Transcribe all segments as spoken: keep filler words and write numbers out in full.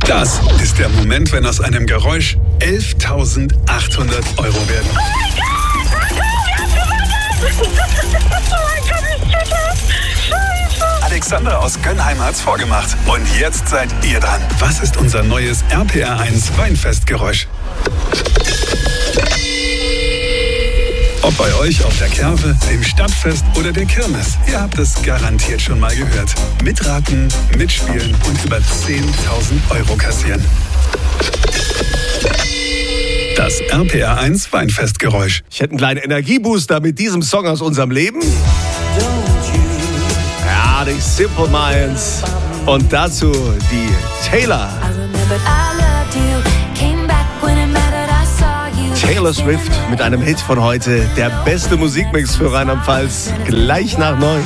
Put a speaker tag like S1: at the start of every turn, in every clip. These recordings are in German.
S1: Das ist der Moment, wenn aus einem Geräusch elftausendachthundert Euro werden.
S2: Oh mein Gott! Wir haben gewonnen! Oh mein Gott, ich check das! Scheiße!
S1: Alexander aus Gönnheim hat's vorgemacht. Und jetzt seid ihr dran. Was ist unser neues R P R eins Weinfestgeräusch? Ob bei euch auf der Kerwe, dem Stadtfest oder der Kirmes, ihr habt es garantiert schon mal gehört. Mitraten, mitspielen und über zehntausend Euro kassieren. Das R P R eins Weinfestgeräusch.
S3: Ich hätte einen kleinen Energiebooster mit diesem Song aus unserem Leben. Ja, die Simple Minds. Und dazu die Taylor. Taylor Swift mit einem Hit von heute. Der beste Musikmix für Rheinland-Pfalz. Gleich nach neun.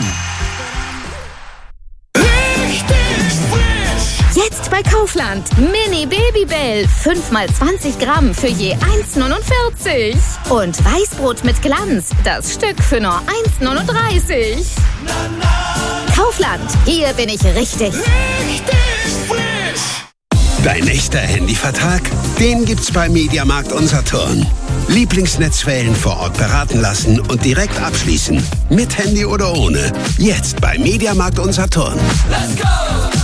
S4: Jetzt bei Kaufland. Mini Babybell. fünf mal zwanzig Gramm für je eins neunundvierzig. Und Weißbrot mit Glanz. Das Stück für nur eins neununddreißig. Kaufland. Hier bin ich richtig.
S5: Dein echter Handyvertrag? Den gibt's bei Mediamarkt und Saturn. Lieblingsnetzwellen vor Ort beraten lassen und direkt abschließen. Mit Handy oder ohne. Jetzt bei Mediamarkt und Saturn.
S6: Let's go!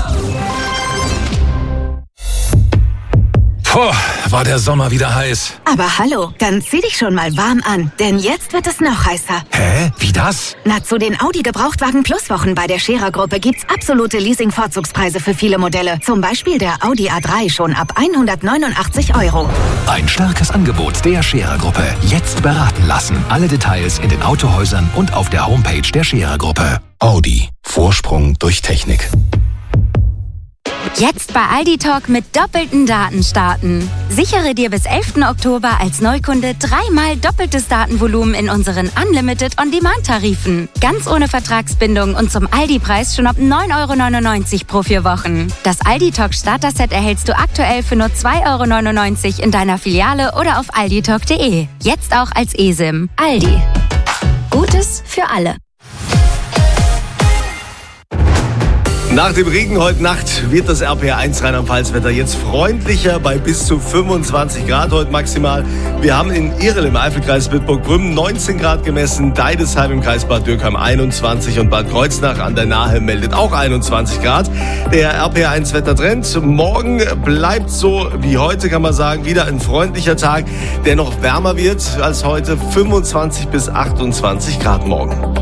S6: Puh, war der Sommer wieder heiß.
S7: Aber hallo, dann zieh dich schon mal warm an, denn jetzt wird es noch heißer.
S6: Hä? Wie das?
S7: Na, zu den Audi Gebrauchtwagen Plus Wochen bei der Scherer-Gruppe gibt's absolute Leasing-Vorzugspreise für viele Modelle. Zum Beispiel der Audi A drei schon ab hundertneunundachtzig Euro.
S6: Ein starkes Angebot der Scherer-Gruppe. Jetzt beraten lassen. Alle Details in den Autohäusern und auf der Homepage der Scherer-Gruppe. Audi. Vorsprung durch Technik.
S8: Jetzt bei Aldi Talk mit doppelten Daten starten. Sichere dir bis elften Oktober als Neukunde dreimal doppeltes Datenvolumen in unseren Unlimited On-Demand-Tarifen. Ganz ohne Vertragsbindung und zum Aldi-Preis schon ab neun Euro neunundneunzig pro vier Wochen. Das Aldi Talk Starter-Set erhältst du aktuell für nur zwei Euro neunundneunzig in deiner Filiale oder auf alditalk punkt de. Jetzt auch als eSIM. Aldi. Gutes für alle.
S3: Nach dem Regen heute Nacht wird das R P R eins Rheinland-Pfalz-Wetter jetzt freundlicher bei bis zu fünfundzwanzig Grad heute maximal. Wir haben in Irel im Eifelkreis Bitburg-Brümmen neunzehn Grad gemessen, Deidesheim im Kreis Bad Dürkheim einundzwanzig und Bad Kreuznach an der Nahe meldet auch einundzwanzig Grad. Der R P R eins Wettertrend. Morgen bleibt so wie heute, kann man sagen, wieder ein freundlicher Tag, der noch wärmer wird als heute, fünfundzwanzig bis achtundzwanzig Grad morgen.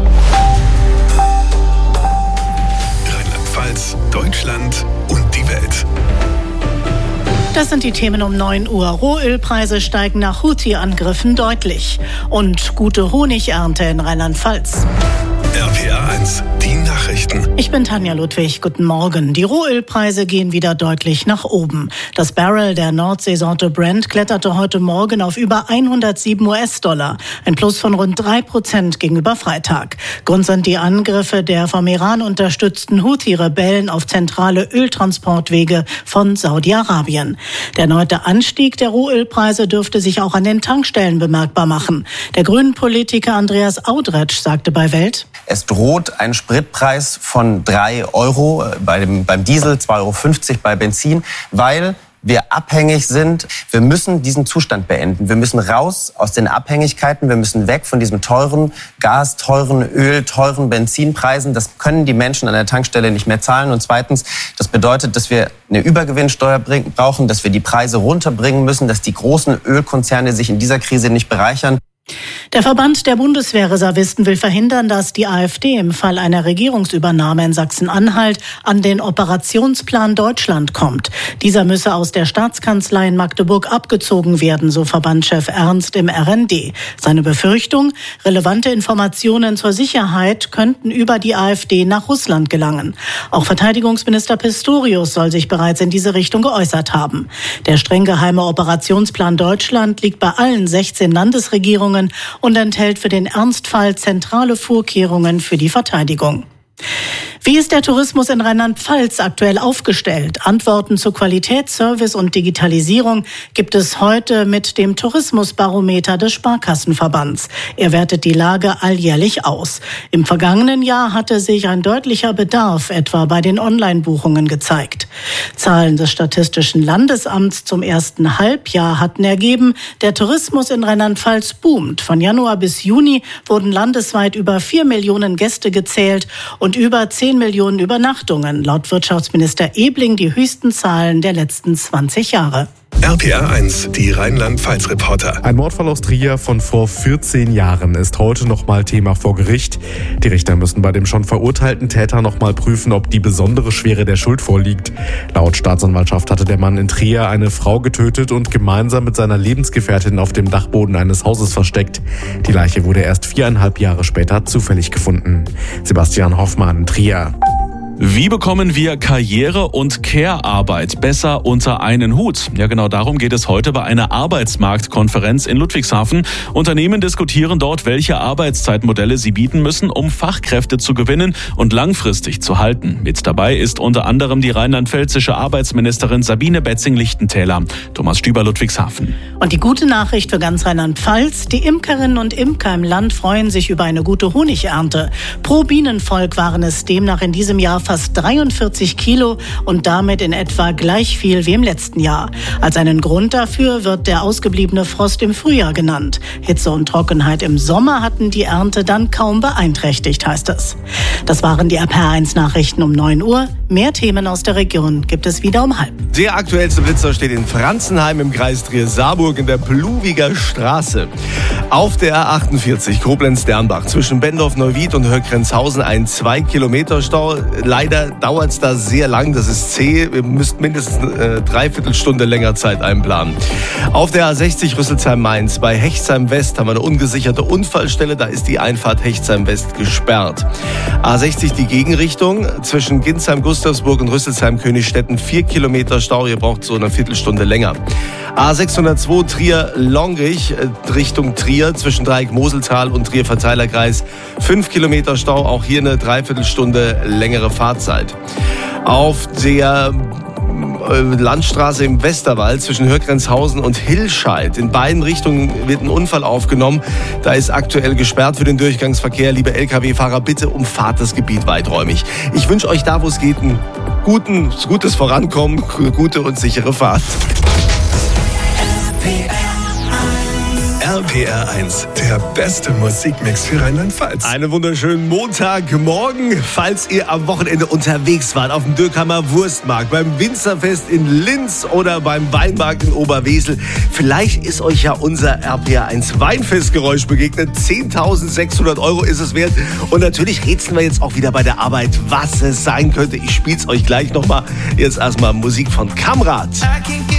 S1: Deutschland und die Welt.
S9: Das sind die Themen um neun Uhr. Rohölpreise steigen nach Houthi-Angriffen deutlich. Und gute Honigernte in Rheinland-Pfalz.
S1: R P R eins, die Nachrichten.
S9: Ich bin Tanja Ludwig, guten Morgen. Die Rohölpreise gehen wieder deutlich nach oben. Das Barrel der Nordseesorte Brent kletterte heute Morgen auf über hundertsieben US-Dollar. Ein Plus von rund drei Prozent gegenüber Freitag. Grund sind die Angriffe der vom Iran unterstützten Houthi-Rebellen auf zentrale Öltransportwege von Saudi-Arabien. Der erneute Anstieg der Rohölpreise dürfte sich auch an den Tankstellen bemerkbar machen. Der Grünen-Politiker Andreas Audretsch sagte bei Welt:
S10: Es droht ein Spritpreis von drei Euro bei dem, beim Diesel, zwei Euro fünfzig bei Benzin, weil wir abhängig sind. Wir müssen diesen Zustand beenden. Wir müssen raus aus den Abhängigkeiten. Wir müssen weg von diesem teuren Gas, teuren Öl, teuren Benzinpreisen. Das können die Menschen an der Tankstelle nicht mehr zahlen. Und zweitens, das bedeutet, dass wir eine Übergewinnsteuer brauchen, dass wir die Preise runterbringen müssen, dass die großen Ölkonzerne sich in dieser Krise nicht bereichern.
S9: Der Verband der Bundeswehrreservisten will verhindern, dass die AfD im Fall einer Regierungsübernahme in Sachsen-Anhalt an den Operationsplan Deutschland kommt. Dieser müsse aus der Staatskanzlei in Magdeburg abgezogen werden, so Verbandschef Ernst im R N D. Seine Befürchtung: relevante Informationen zur Sicherheit könnten über die AfD nach Russland gelangen. Auch Verteidigungsminister Pistorius soll sich bereits in diese Richtung geäußert haben. Der streng geheime Operationsplan Deutschland liegt bei allen sechzehn Landesregierungen und enthält für den Ernstfall zentrale Vorkehrungen für die Verteidigung. Wie ist der Tourismus in Rheinland-Pfalz aktuell aufgestellt? Antworten zu Qualität, Service und Digitalisierung gibt es heute mit dem Tourismusbarometer des Sparkassenverbands. Er wertet die Lage alljährlich aus. Im vergangenen Jahr hatte sich ein deutlicher Bedarf etwa bei den Online-Buchungen gezeigt. Zahlen des Statistischen Landesamts zum ersten Halbjahr hatten ergeben, der Tourismus in Rheinland-Pfalz boomt. Von Januar bis Juni wurden landesweit über vier Millionen Gäste gezählt und über zehn Millionen Übernachtungen. Laut Wirtschaftsminister Ebling die höchsten Zahlen der letzten zwanzig Jahre.
S1: R P R eins, die Rheinland-Pfalz-Reporter.
S11: Ein Mordfall aus Trier von vor vierzehn Jahren ist heute nochmal Thema vor Gericht. Die Richter müssen bei dem schon verurteilten Täter nochmal prüfen, ob die besondere Schwere der Schuld vorliegt. Laut Staatsanwaltschaft hatte der Mann in Trier eine Frau getötet und gemeinsam mit seiner Lebensgefährtin auf dem Dachboden eines Hauses versteckt. Die Leiche wurde erst viereinhalb Jahre später zufällig gefunden. Sebastian Hoffmann, Trier.
S12: Wie bekommen wir Karriere und Care-Arbeit besser unter einen Hut? Ja, genau darum geht es heute bei einer Arbeitsmarktkonferenz in Ludwigshafen. Unternehmen diskutieren dort, welche Arbeitszeitmodelle sie bieten müssen, um Fachkräfte zu gewinnen und langfristig zu halten. Mit dabei ist unter anderem die rheinland-pfälzische Arbeitsministerin Sabine Betzing-Lichtentäler. Thomas Stüber, Ludwigshafen.
S9: Und die gute Nachricht für ganz Rheinland-Pfalz: Die Imkerinnen und Imker im Land freuen sich über eine gute Honigernte. Pro Bienenvolk waren es demnach in diesem Jahr fast dreiundvierzig Kilo und damit in etwa gleich viel wie im letzten Jahr. Als einen Grund dafür wird der ausgebliebene Frost im Frühjahr genannt. Hitze und Trockenheit im Sommer hatten die Ernte dann kaum beeinträchtigt, heißt es. Das waren die R P R eins Nachrichten um neun Uhr. Mehr Themen aus der Region gibt es wieder um halb.
S3: Der aktuellste Blitzer steht in Franzenheim im Kreis Trier-Saarburg in der Pluwiger Straße. Auf der A achtundvierzig Koblenz-Dernbach zwischen Bendorf-Neuwied und Höckrenzhausen ein zwei Kilometer Stau. Leider dauert es da sehr lang, das ist zäh. Ihr müsst mindestens eine Dreiviertelstunde länger Zeit einplanen. Auf der A sechzig Rüsselsheim-Mainz bei Hechtsheim-West haben wir eine ungesicherte Unfallstelle. Da ist die Einfahrt Hechtsheim-West gesperrt. A sechzig die Gegenrichtung zwischen Ginsheim-Gustavsburg und Rüsselsheim-Königstetten. Vier Kilometer Stau, ihr braucht so eine Viertelstunde länger. A sechshundertzwei Trier-Longrich Richtung Trier zwischen Dreieck-Moseltal und Trier-Verteilerkreis. Fünf Kilometer Stau, auch hier eine Dreiviertelstunde längere Fahrzeit. Auf der Landstraße im Westerwald zwischen Höckrenzhausen und Hilscheid. In beiden Richtungen wird ein Unfall aufgenommen. Da ist aktuell gesperrt für den Durchgangsverkehr. Liebe L K W-Fahrer, bitte umfahrt das Gebiet weiträumig. Ich wünsche euch da, wo es geht, ein guten, gutes Vorankommen, gute und sichere Fahrt.
S1: R P R eins, der beste Musikmix für Rheinland-Pfalz.
S3: Einen wunderschönen Montagmorgen, falls ihr am Wochenende unterwegs wart, auf dem Dürkheimer Wurstmarkt, beim Winzerfest in Linz oder beim Weinmarkt in Oberwesel. Vielleicht ist euch ja unser R P R eins Weinfestgeräusch begegnet. zehntausendsechshundert Euro ist es wert. Und natürlich rätseln wir jetzt auch wieder bei der Arbeit, was es sein könnte. Ich spiel's euch gleich nochmal. Jetzt erstmal Musik von Kamrat.